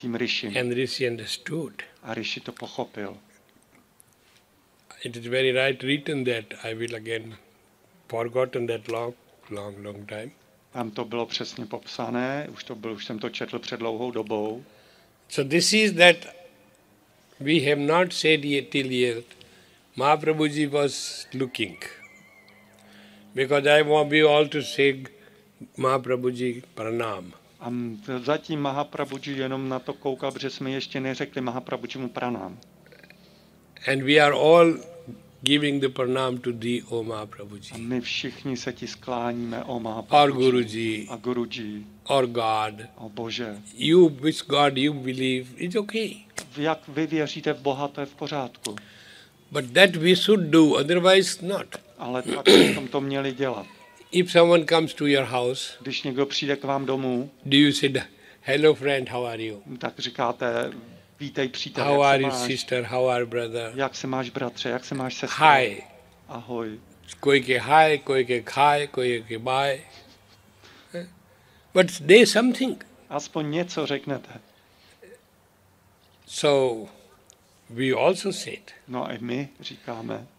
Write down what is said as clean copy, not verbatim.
tím Rišim. And Rishi understood. A Rishi to pochopil. It is very right written that I will again forgotten that long time. Tam to bylo přesně popsané, už jsem to četl před dlouhou dobou. So this is that we have not said yet till yet. Mahaprabhuji was looking. Because I want we all to say Mahaprabhuji pranam. A zatím Mahaprabhuji jenom na to koukal, protože jsme ještě neřekli Mahaprabhujimu pranam. And we are all giving the pranam to thee, O Mahaprabhuji. A my všichni se ti skláníme, o Or Mahaprabhuji. Guruji. A Guruji. Or God. O Bože. You, which God you believe, it's okay. Jak vy věříte v Boha, to je v pořádku. But that we should do, otherwise not. Ale tak bychom to měli dělat. If someone comes to your house, Když někdo přijde k vám domů, do you say, hello friend, how are you? tak říkáte, vítej přítel, How jak are se you máš? sister, how are brother? Jak se máš bratře, jak se máš sestra? Hi. Ahoj. Koi ke hi, koi ke khai, koi ke bye. But there is something. Aspoň něco řeknete. So we also said, No a my říkáme,